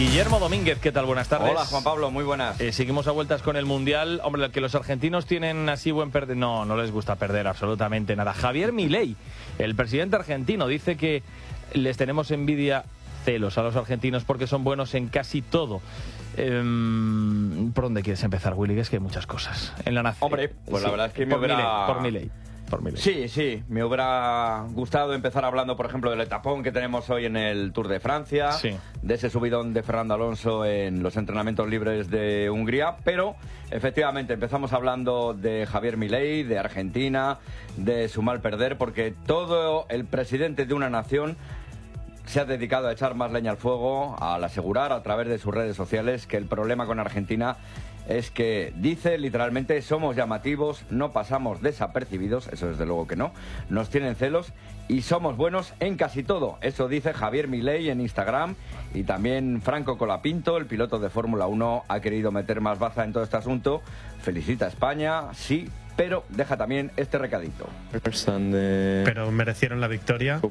Guillermo Domínguez, ¿qué tal? Buenas tardes. Hola, Juan Pablo, muy buenas. Seguimos a vueltas con el Mundial. Hombre, que los argentinos tienen así buen perder... No les gusta perder absolutamente nada. Javier Milei, el presidente argentino, dice que les tenemos envidia, celos a los argentinos porque son buenos en casi todo. ¿Por dónde quieres empezar, Willy? Que es que hay muchas cosas. En la nación. Hombre, pues sí, la verdad es que por Milei. Sí, me hubiera gustado empezar hablando, por ejemplo, del etapón que tenemos hoy en el Tour de Francia, sí, de ese subidón de Fernando Alonso en los entrenamientos libres de Hungría, pero efectivamente empezamos hablando de Javier Milei, de Argentina, de su mal perder, porque todo el presidente de una nación se ha dedicado a echar más leña al fuego, al asegurar a través de sus redes sociales que el problema con Argentina es que dice literalmente: somos llamativos, no pasamos desapercibidos, eso desde luego que no, nos tienen celos y somos buenos en casi todo. Eso dice Javier Milei en Instagram, y también Franco Colapinto, el piloto de Fórmula 1, ha querido meter más baza en todo este asunto. Felicita a España, sí, pero deja también este recadito. Pero merecieron la victoria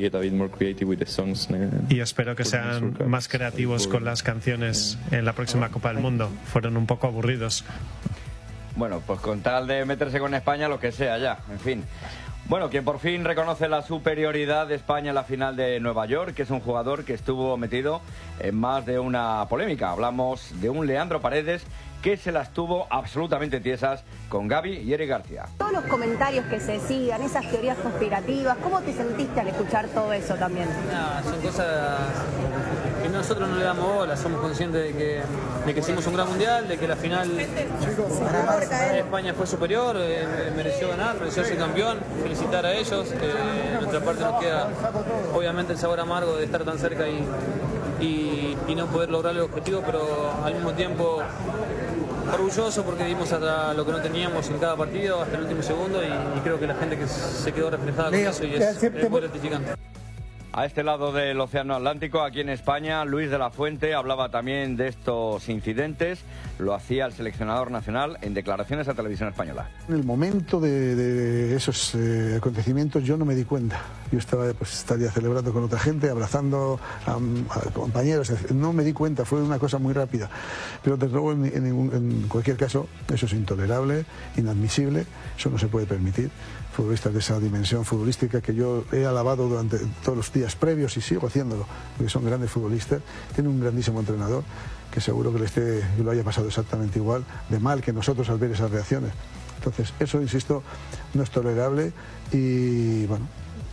y espero que sean más creativos con las canciones en la próxima Copa del Mundo. Fueron un poco aburridos. Bueno, pues con tal de meterse con España, lo que sea ya, en fin. Bueno, quien por fin reconoce la superioridad de España en la final de Nueva York, que es un jugador que estuvo metido en más de una polémica. Hablamos de un Leandro Paredes que se las tuvo absolutamente tiesas con Gaby y Eric García. Todos los comentarios que se sigan, esas teorías conspirativas, ¿cómo te sentiste al escuchar todo eso también? Son cosas que nosotros no le damos bola, somos conscientes de que hicimos un gran mundial, de que la final España fue superior, mereció ganar, mereció ser campeón, felicitar a ellos. De nuestra parte nos queda obviamente el sabor amargo de estar tan cerca y no poder lograr el objetivo, pero al mismo tiempo orgulloso porque dimos hasta lo que no teníamos en cada partido hasta el último segundo, y creo que la gente que se quedó reflejada con eso, y es muy gratificante. A este lado del Océano Atlántico, aquí en España, Luis de la Fuente hablaba también de estos incidentes. Lo hacía el seleccionador nacional en declaraciones a Televisión Española. En el momento de esos acontecimientos yo no me di cuenta. Yo estaría celebrando con otra gente, abrazando a compañeros. No me di cuenta, fue una cosa muy rápida. Pero desde luego, en cualquier caso, eso es intolerable, inadmisible, eso no se puede permitir. Futbolistas de esa dimensión futbolística que yo he alabado durante todos los días previos y sigo haciéndolo, porque son grandes futbolistas. Tiene un grandísimo entrenador que seguro que lo haya pasado exactamente igual de mal que nosotros al ver esas reacciones. Entonces, eso, insisto, no es tolerable y, bueno,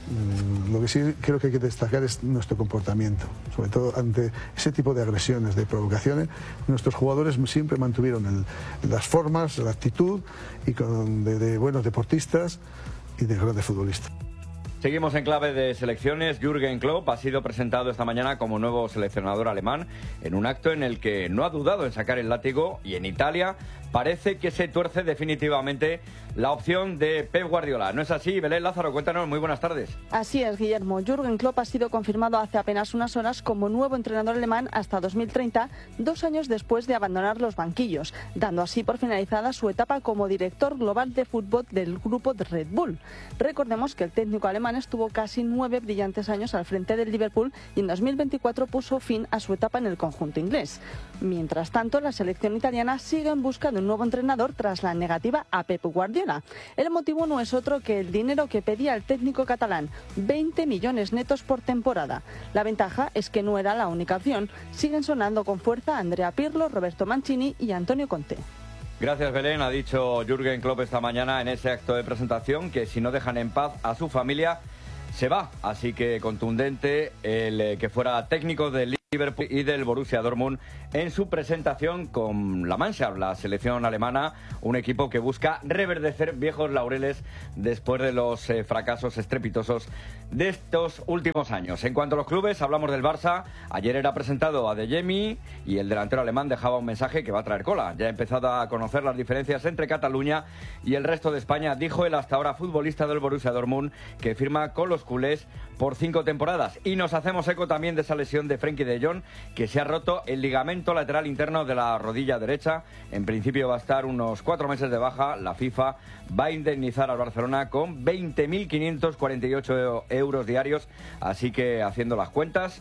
lo que sí creo que hay que destacar es nuestro comportamiento, sobre todo ante ese tipo de agresiones, de provocaciones. Nuestros jugadores siempre mantuvieron las formas, la actitud y de buenos deportistas y de grandes futbolistas. Seguimos en clave de selecciones. Jürgen Klopp ha sido presentado esta mañana como nuevo seleccionador alemán en un acto en el que no ha dudado en sacar el látigo, y en Italia parece que se tuerce definitivamente la opción de Pep Guardiola. ¿No es así? Belén Lázaro, cuéntanos. Muy buenas tardes. Así es, Guillermo. Jürgen Klopp ha sido confirmado hace apenas unas horas como nuevo entrenador alemán hasta 2030, 2 años después de abandonar los banquillos, dando así por finalizada su etapa como director global de fútbol del grupo de Red Bull. Recordemos que el técnico alemán estuvo casi 9 brillantes años al frente del Liverpool y en 2024 puso fin a su etapa en el conjunto inglés. Mientras tanto, la selección italiana sigue en busca de un nuevo entrenador tras la negativa a Pep Guardiola. El motivo no es otro que el dinero que pedía el técnico catalán, 20 millones netos por temporada. La ventaja es que no era la única opción. Siguen sonando con fuerza Andrea Pirlo, Roberto Mancini y Antonio Conte. Gracias, Belén. Ha dicho Jürgen Klopp esta mañana en ese acto de presentación que si no dejan en paz a su familia, se va. Así que contundente el que fuera técnico del Liverpool y del Borussia Dortmund en su presentación con la Mannschaft, la selección alemana, un equipo que busca reverdecer viejos laureles después de los fracasos estrepitosos de estos últimos años. En cuanto a los clubes, hablamos del Barça. Ayer era presentado Adeyemi y el delantero alemán dejaba un mensaje que va a traer cola. Ya ha empezado a conocer las diferencias entre Cataluña y el resto de España, dijo el hasta ahora futbolista del Borussia Dortmund, que firma con los culés por 5 temporadas. Y nos hacemos eco también de esa lesión de Frenkie de Jong, que se ha roto el ligamento lateral interno de la rodilla derecha. En principio va a estar unos 4 meses de baja. La FIFA va a indemnizar al Barcelona con 20.548 euros diarios. Así que, haciendo las cuentas,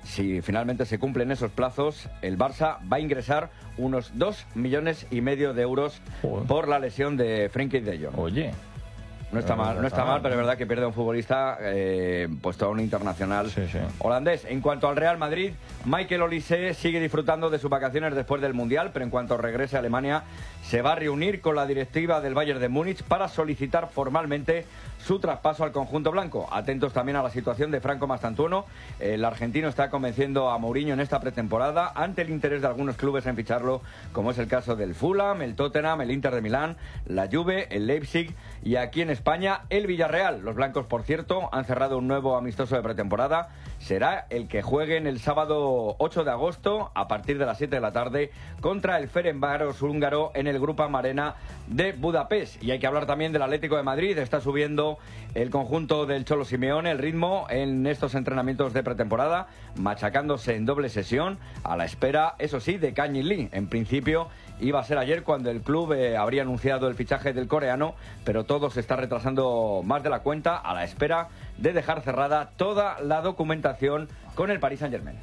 si finalmente se cumplen esos plazos, el Barça va a ingresar unos 2,5 millones de euros por la lesión de Frenkie de Jong. Oye. No está mal, pero es verdad que pierde a un futbolista, pues todo un internacional holandés. En cuanto al Real Madrid, Michael Olise sigue disfrutando de sus vacaciones después del Mundial, pero en cuanto regrese a Alemania, se va a reunir con la directiva del Bayern de Múnich para solicitar formalmente su traspaso al conjunto blanco. Atentos también a la situación de Franco Mastantuono. El argentino está convenciendo a Mourinho en esta pretemporada ante el interés de algunos clubes en ficharlo, como es el caso del Fulham, el Tottenham, el Inter de Milán, la Juve, el Leipzig y aquí en España el Villarreal. Los blancos, por cierto, han cerrado un nuevo amistoso de pretemporada. Será el que jueguen el sábado 8 de agosto a partir de las 7 de la tarde contra el Ferencváros húngaro en el Grupo Arena de Budapest. Y hay que hablar también del Atlético de Madrid. Está subiendo el conjunto del Cholo Simeone el ritmo en estos entrenamientos de pretemporada, machacándose en doble sesión a la espera, eso sí, de Kang In Lee. En principio iba a ser ayer cuando el club habría anunciado el fichaje del coreano, pero todo se está retrasando más de la cuenta a la espera de dejar cerrada toda la documentación con el Paris Saint-Germain.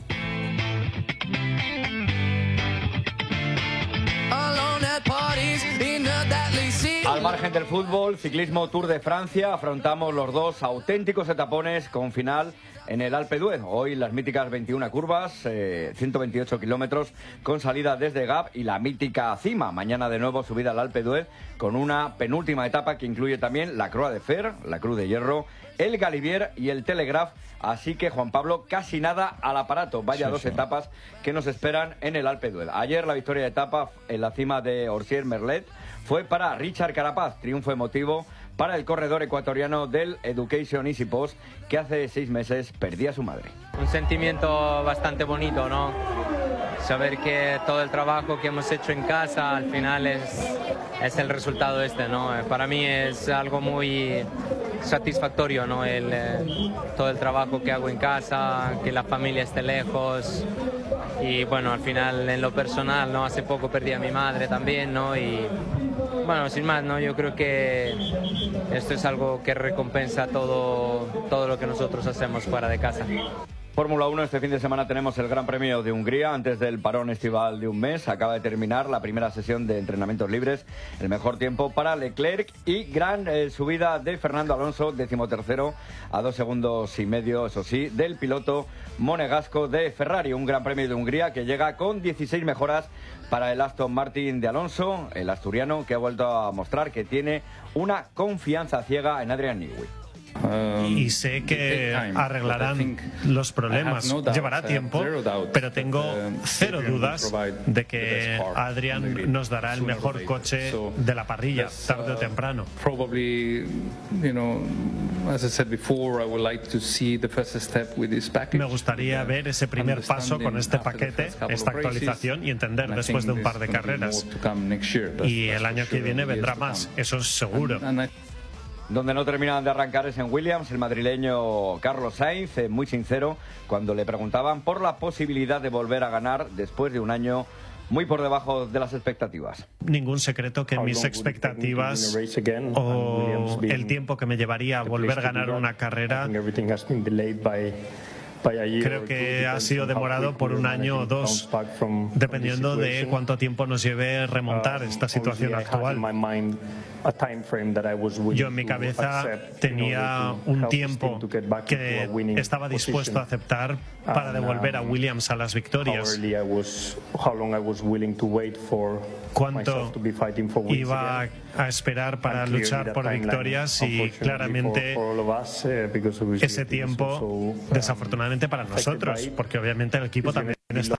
Al margen del fútbol, ciclismo Tour de Francia, afrontamos los dos auténticos etapones con final en el Alpe d'Huez. Hoy las míticas 21 curvas, 128 kilómetros con salida desde Gap y la mítica cima. Mañana de nuevo subida al Alpe d'Huez con una penúltima etapa que incluye también la Croix de Fer, la Cruz de Hierro, el Galibier y el Telegraph. Así que, Juan Pablo, casi nada al aparato. Vaya dos etapas que nos esperan en el Alpe d'Huez. Ayer la victoria de etapa en la cima de Orsières-Merlet fue para Richard Carapaz. Triunfo emotivo para el corredor ecuatoriano del Education Easy Post, que hace 6 meses perdía a su madre. Un sentimiento bastante bonito, ¿no? Saber que todo el trabajo que hemos hecho en casa al final es el resultado ¿no? Para mí es algo muy satisfactorio, ¿no? Todo el trabajo que hago en casa, que la familia esté lejos y bueno, al final en lo personal, ¿no? Hace poco perdí a mi madre también, ¿no? Y bueno, sin más, ¿no? Yo creo que esto es algo que recompensa todo lo que nosotros hacemos fuera de casa. Fórmula 1, este fin de semana tenemos el Gran Premio de Hungría. Antes del parón estival de un mes, acaba de terminar la primera sesión de entrenamientos libres. El mejor tiempo para Leclerc y gran subida de Fernando Alonso, 13º, a 2,5 segundos, eso sí, del piloto monegasco de Ferrari. Un Gran Premio de Hungría que llega con 16 mejoras para el Aston Martin de Alonso, el asturiano, que ha vuelto a mostrar que tiene una confianza ciega en Adrian Newey. Y sé que arreglarán los problemas. Llevará tiempo, pero tengo cero dudas de que Adrian nos dará el mejor coche de la parrilla, tarde o temprano. Me gustaría ver ese primer paso con este paquete, esta actualización y entender después de un par de carreras. Y el año que viene vendrá más, eso es seguro. Donde no terminan de arrancar es en Williams, el madrileño Carlos Sainz, muy sincero, cuando le preguntaban por la posibilidad de volver a ganar después de un año muy por debajo de las expectativas. Ningún secreto que mis expectativas o el tiempo que me llevaría a volver a ganar una carrera, creo que ha sido demorado por un año o dos, dependiendo de cuánto tiempo nos lleve remontar esta situación actual. Yo en mi cabeza tenía un tiempo que estaba dispuesto a aceptar para devolver a Williams a las victorias. Cuánto iba a esperar para luchar por victorias y claramente ese tiempo, desafortunadamente para nosotros, porque obviamente el equipo también está,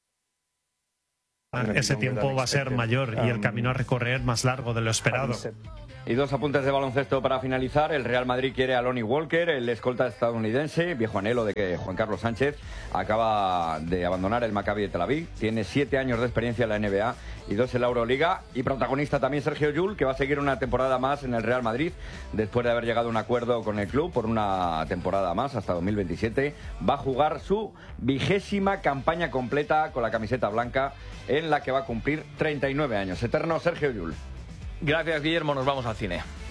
ese tiempo va a ser mayor y el camino a recorrer más largo de lo esperado. Y dos apuntes de baloncesto para finalizar. El Real Madrid quiere a Lonnie Walker, el escolta estadounidense, viejo anhelo de que Juan Carlos Sánchez acaba de abandonar el Maccabi de Tel Aviv. Tiene 7 años de experiencia en la NBA y 2 en la Euroliga. Y protagonista también Sergio Llull, que va a seguir una temporada más en el Real Madrid después de haber llegado a un acuerdo con el club por una temporada más hasta 2027. Va a jugar su 20ª campaña completa con la camiseta blanca, en la que va a cumplir 39 años. Eterno Sergio Llull. Gracias, Guillermo. Nos vamos al cine.